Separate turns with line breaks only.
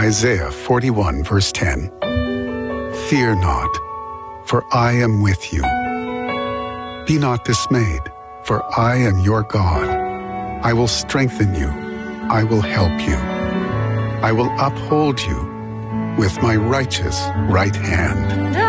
Isaiah 41, verse 10. Fear not, for I am with you. Be not dismayed, for I am your God. I will strengthen you. I will help you. I will uphold you with my righteous right hand.